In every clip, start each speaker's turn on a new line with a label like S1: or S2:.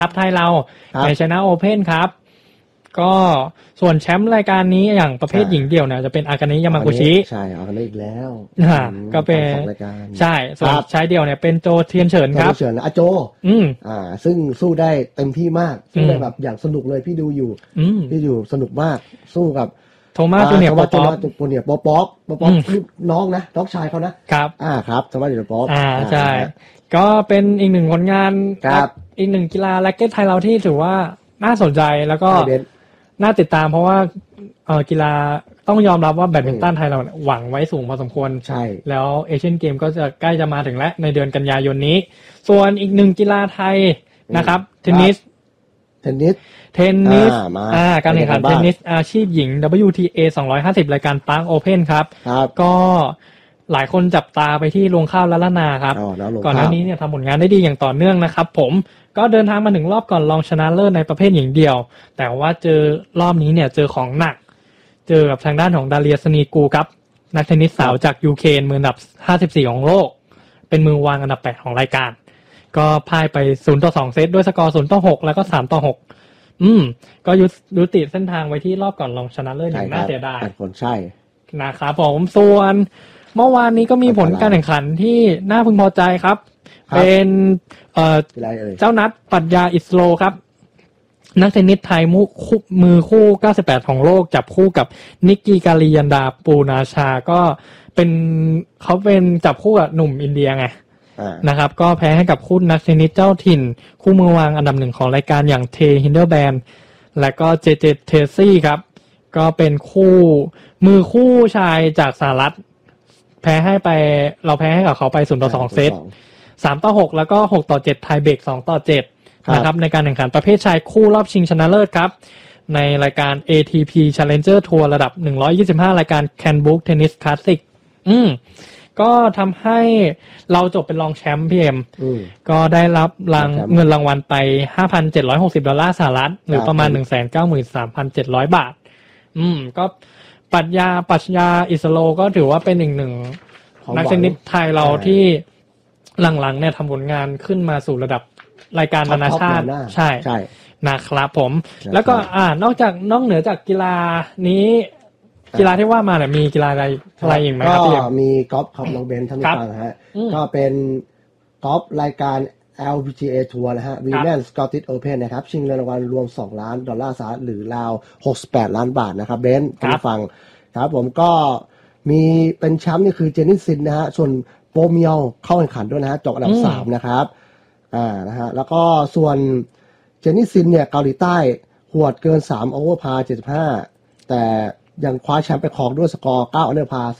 S1: ครับไทยเราในชนะโอเพ่นครับก็ส่วนแชมป์รายการนี้อย่างประเภทหญิงเดี่ยวเนี่ยจะเป็นอากาเนะยามากุชิ
S2: ใช่อากาเนะอีกแล้ว
S1: ก็เป็นใช่ส่วนชายเดี่ยวเนี่ยเป็นโจเทียนเฉินครับ
S2: เฉินอาโจซึ่งสู้ได้เต็มที่มากสู้ได้แบบอย่างสนุกเลยพี่ดูอยู่สนุกมากสู้กับ
S1: โทมัสจูเนียร์ป๊อป
S2: น้องนะน้องชายเขานะครับครับโทมัสจูเนียร์ป๊อป
S1: ใช่ก็เป็นอีกหนึ่งผลงานอีกหนึ่งกีฬาแร็คเก็ตไทยเราที่ถือว่าน่าสนใจแล้วก็น่าติดตามเพราะว่ากีฬาต้องยอมรับว่าแบดมินตันไทยเราหวังไว้สูงพอสมควร
S2: ใช่
S1: แล้วเอเชียนเกมก็จะใกล้จะมาถึงแล้วในเดือนกันยายนนี้ส่วนอีกหนึ่งกีฬาไทยนะครับเทนนิสการแข่งขันเทนนิสอาชีพหญิง WTA 250รายการปาร์คโอเพ่นครับก็หลายคนจับตาไปที่รวงข้าวละละนาครับก่อนหน้านี้เนี่ยทำผลงานได้ดีอย่างต่อเนื่องนะครับผมก็เดินทางมาถึงรอบก่อนรองชนะเลิศในประเภทหญิงเดี่ยวแต่ว่าเจอรอบนี้เนี่ยเจอของหนักเจอกับทางด้านของดาเลียสนีกูครับนักเทนนิสสาวจากยูเครนมืออันดับ54ของโลกเป็นมือวางอันดับ8ของรายการก็พ่ายไป0-2เซตด้วยสกอร์0-6แล้วก็3-6ก็ยุติเส้นทางไว้ที่รอบก่อนรองชนะเลิศอย่างน่าเสียดาย
S2: ผลใช่
S1: นะครับผมส่วนเมื่อวานนี้ก็มีผลการแข่งขันที่น่าพึงพอใจครับเป็นเจ้านัดปรัชญาอิสโลครับนักเทนนิสไทยมือคู่98ของโลกจับคู่กับนิกกี้กาลียันดาปูนาชาก็เขาเป็นจับคู่กับหนุ่มอินเดียไงนะครับก็แพ้ให้กับคู่นักเทนนิสเจ้าถิ่นคู่มือวางอันดับ1ของรายการอย่างเทฮินเดอร์แบนและก็เจเทซี่ครับก็เป็นมือคู่ชายจากสหรัฐเราแพ้ให้กับเขาไป0-2เซต3-6แล้วก็6-7ไทยเบรก2-7นะครับในการแข่งขันประเภทชายคู่รอบชิงชนะเลิศครับในรายการ ATP Challenger Tour ระดับ125รายการ Canbook Tennis Classic ก็ทำให้เราจบเป็นรองแชมป์พี่เอ็มก็ได้รับเงินรางวัลไป $5,760 สหรัฐหรือประมาณ 193,700 บาทก็ปรัชญาอิสโลก็ถือว่าเป็นอีกหนึ่งนักเทนนิสไทยเราที่หลังๆเนี่ยทำผลงานขึ้นมาสู่ระดับรายการนานาชาติใช่นะครับผมแล้วก็นอกเหนือจากกีฬานี้กีฬาที่ว่ามาเนี่ยมีกีฬาอะไรอีกไหมครับพี่
S2: ก็มีกอล์ฟครับน้องเบนท่านผู้ฟังฮะก็เป็นกอล์ฟรายการ LPGA ทัวร์นะฮะ Women's Scottish Open นะครับชิงเงินรางวัลรวม$2 ล้านสหรัฐหรือราว68 ล้านบาทนะครับเบนท่านผู้ฟังครับผมก็มีเป็นแชมป์นี่คือเจนนิสซินนะฮะส่วนโปเมียวเข้าแข่งขันด้วยนะฮะจบอันดับ3นะครับนะฮะแล้วก็ส่วนเจนนิสซินเนี่ยเกาหลีใต้หวดเกิน3โอเวอร์พาร์75แต่ยังคว้าแชมป์ไปครองด้วยสกอร์9อันเดอร์พาร์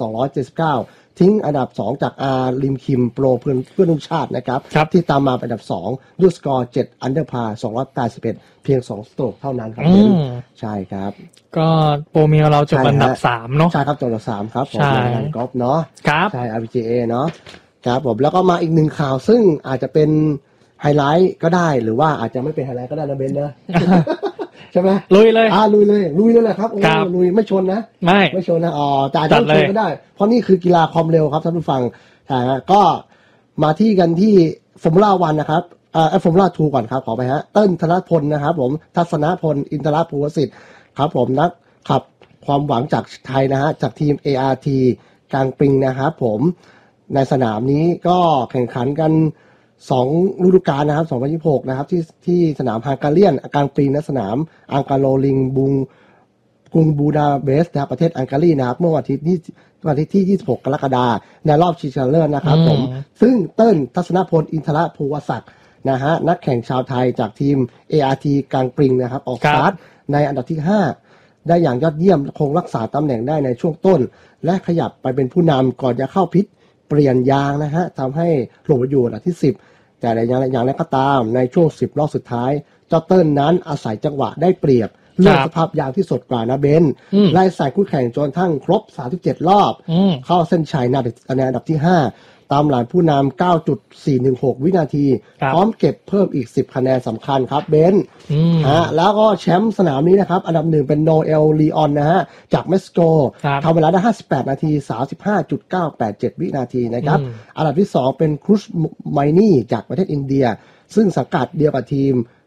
S2: 279ทิ้งอันดับ2จากลิมคิมโปรเพื่อนร่วมชาตินะครับที่ตามมาเป็นอันดับ2ด้วยสกอร์7อันเดอร์พาร์281เพียง2สโตรกเท่านั้นครับใช่ครับ
S1: ก็โปรเมียวเราจบอันดับ3เนาะ
S2: ใช่ครับจบอันดับ3ครับผมในกอล์ฟเนาะใช่ RPGA เนาะครับผมแล้วก็มาอีกหนึ่งข่าวซึ่งอาจจะเป็นไฮไลท์ก็ได้หรือว่าอาจจะไม่เป็นไฮไลท์ก็ได้นะเบนนะใช่ไหม
S1: ลุยเลย
S2: ลุยเลยแหละครับลุยไม่ชนนะไม่ชนนะแต่อาจจะชนก็ได้เพราะนี่คือกีฬาความเร็วครับท่านผู้ฟังก็มาที่กันที่ฟอร์มูล่า1นะครับฟอร์มูล่า2ก่อนครับขอไปฮะเติ้ลธนพลนะครับผมทัศนพลอินทรภูวสิทธิ์ครับผมนักขับความหวังจากไทยนะฮะจากทีม ART กลางปิงนะครับผมในสนามนี้ก็แข่งขันกัน2ฤดูกาลนะครับ2026นะครับที่สนามฮังการีกลางปีณสนามอังการโลลิงกรุงบูดาเปสต์นะครับประเทศอังการีนะครับเมื่อวันอาทิตย์ที่26กรกฎาคมในรอบชิงชนะเลิศนะครับผมซึ่งเติ้ลทัศนพลอินทรภูวศักดิ์นะฮะนักแข่งชาวไทยจากทีม ART กลางปิงนะครับออกสตาร์ทในอันดับที่5ได้อย่างยอดเยี่ยมคงรักษาตำแหน่งได้ในช่วงต้นและขยับไปเป็นผู้นำก่อนจะเข้าพิษเปลี่ยนยางนะฮะทำให้ลงไปอยู่อันดับที่10แต่อย่างไรก็ตามในช่วง10รอบสุดท้ายเจ้าเติ้ลนั้นอาศัยจังหวะได้เปรียบเรื่องสภาพยางที่สดกว่านะเบนไล่ใส่คู่แข่งจนทั้งครบ37รอบเข้าเส้นชัยในอันดับที่5ตามหลังผู้นำ 9.416 วินาทีพร้อมเก็บเพิ่มอีก10คะแนนสำคัญครับเบนแล้วก็แชมป์สนามนี้นะครับอันดับ1เป็นโนเอลลีออนนะฮะจากเม็กซิโกทำเวลาได้58นาที 35.987 วินาทีนะครับอันดับที่2เป็นครูชไมนี่จากประเทศอินเดียซึ่งสังกัดเดียวกับทีม